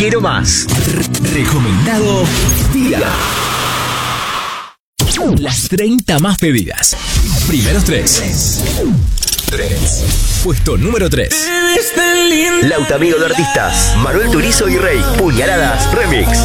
Quiero más. Recomendado día. Las 30 más pedidas. Primeros 3. Puesto número 3. Lautamigo de artistas. Manuel Turizo y Rey. Puñaladas Remix.